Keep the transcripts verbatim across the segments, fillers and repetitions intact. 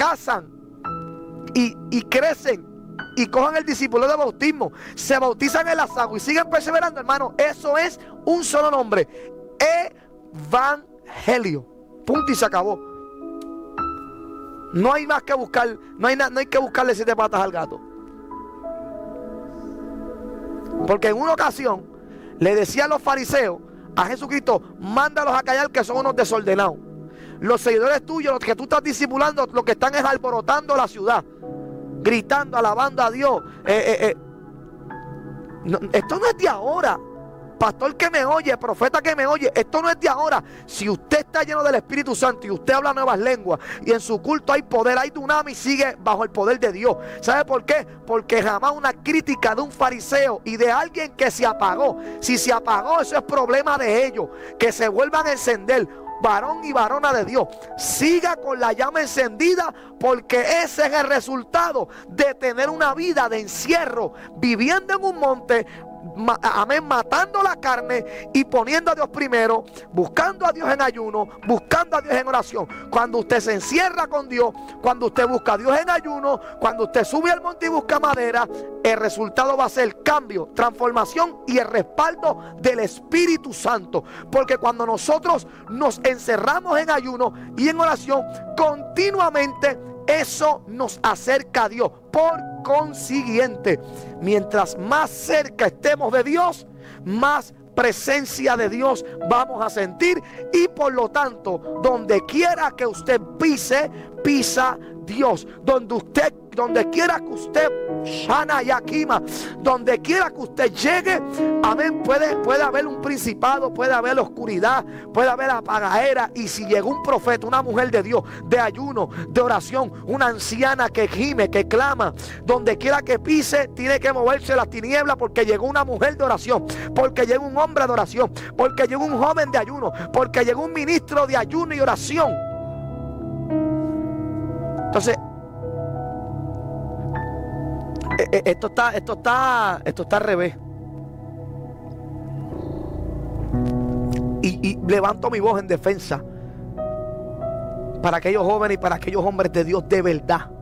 casan y, y crecen y cojan el discípulo de bautismo, se bautizan en las aguas y siguen perseverando, hermano, eso es un solo nombre: evangelio. Punto y se acabó. No hay más que buscar, no hay, na, no hay que buscarle siete patas al gato. Porque en una ocasión le decían los fariseos a Jesucristo: mándalos a callar, que son unos desordenados. Los seguidores tuyos, los que tú estás discipulando, lo que están es alborotando la ciudad, gritando, alabando a Dios. Eh, eh, eh. No, esto no es de ahora. Pastor que me oye, profeta que me oye, esto no es de ahora. Si usted está lleno del Espíritu Santo y usted habla nuevas lenguas y en su culto hay poder, hay dunamis, sigue bajo el poder de Dios. ¿Sabe por qué? Porque jamás una crítica de un fariseo y de alguien que se apagó, si se apagó, eso es problema de ellos, que se vuelvan a encender. Varón y varona de Dios, siga con la llama encendida, porque ese es el resultado de tener una vida de encierro, viviendo en un monte, ma, amén, matando la carne y poniendo a Dios primero, buscando a Dios en ayuno, buscando a Dios en oración. Cuando usted se encierra con Dios, cuando usted busca a Dios en ayuno, cuando usted sube al monte y busca madera, el resultado va a ser cambio, transformación y el respaldo del Espíritu Santo. Porque cuando nosotros nos encerramos en ayuno y en oración continuamente, eso nos acerca a Dios. Por consiguiente, mientras más cerca estemos de Dios, más presencia de Dios vamos a sentir, y por lo tanto, donde quiera que usted pise, pisa Dios. Donde usted, donde quiera que usted, Shana Yakima, donde quiera que usted llegue, amén, puede, puede haber un principado, puede haber oscuridad, puede haber apagadera. Y si llegó un profeta, una mujer de Dios, de ayuno, de oración, una anciana que gime, que clama, donde quiera que pise, tiene que moverse las tinieblas, porque llegó una mujer de oración, porque llegó un hombre de oración, porque llegó un joven de ayuno, porque llegó un ministro de ayuno y oración. Entonces, esto está, esto está, esto está al revés. Y, y levanto mi voz en defensa para aquellos jóvenes y para aquellos hombres de Dios de verdad,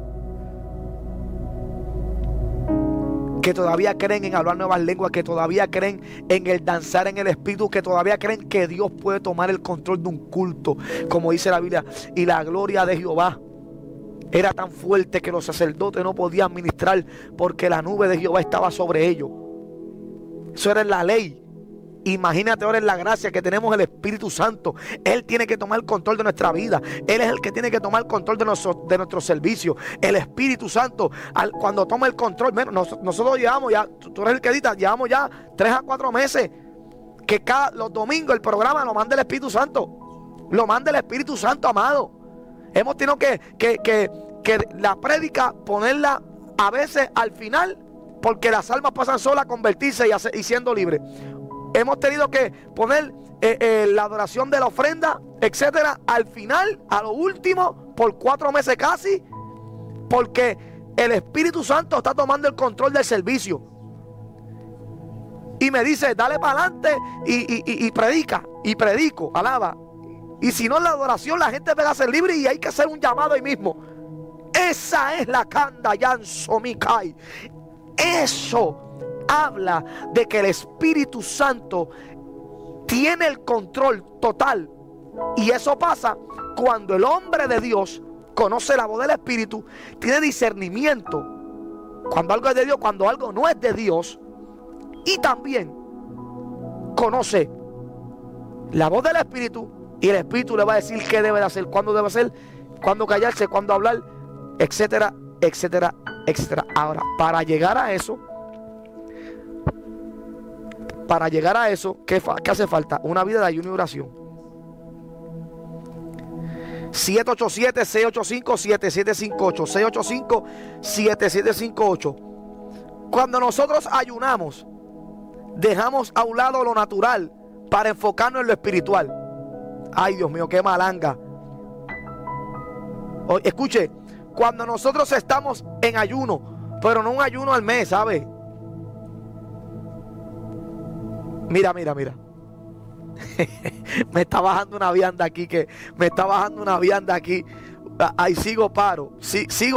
que todavía creen en hablar nuevas lenguas, que todavía creen en el danzar en el Espíritu, que todavía creen que Dios puede tomar el control de un culto, como dice la Biblia: y la gloria de Jehová era tan fuerte que los sacerdotes no podían ministrar, porque la nube de Jehová estaba sobre ellos. Eso era en la ley. Imagínate ahora en la gracia que tenemos el Espíritu Santo. Él tiene que tomar el control de nuestra vida. Él es el que tiene que tomar el control de, nuestro, de nuestro servicio. El Espíritu Santo, al, cuando toma el control, bueno, nos, nosotros llevamos ya, tú, tú eres el que edita, llevamos ya tres a cuatro meses que cada, los domingos el programa lo manda el Espíritu Santo. Lo manda el Espíritu Santo, amado. Hemos tenido que, que, que, que la prédica ponerla a veces al final, porque las almas pasan solas a convertirse y, a, y siendo libres. Hemos tenido que poner eh, eh, la adoración de la ofrenda, etcétera, al final, a lo último, por cuatro meses casi, porque el Espíritu Santo está tomando el control del servicio. Y me dice: dale para adelante y, y, y, y predica, y predico, alaba. Y si no, en la adoración la gente va a ser libre y hay que hacer un llamado ahí mismo. Esa es la Kanda Yanso Mikai. Eso habla de que el Espíritu Santo tiene el control total. Y eso pasa cuando el hombre de Dios conoce la voz del Espíritu, tiene discernimiento cuando algo es de Dios, cuando algo no es de Dios, y también conoce la voz del Espíritu, y el Espíritu le va a decir qué debe de hacer, cuándo debe hacer, cuándo callarse, cuándo hablar, etcétera, etcétera, etcétera. Ahora, para llegar a eso, para llegar a eso, ¿qué, qué hace falta? Una vida de ayuno y oración. siete ocho siete, seis ocho cinco, siete siete cinco ocho, seis ocho cinco, siete siete cinco ocho. Cuando nosotros ayunamos, dejamos a un lado lo natural para enfocarnos en lo espiritual. Ay, Dios mío, qué malanga. O, escuche, cuando nosotros estamos en ayuno, pero no un ayuno al mes, ¿sabe? Mira, mira, mira. Me está bajando una vianda aquí, que me está bajando una vianda aquí. ahí sigo paro, sí, sigo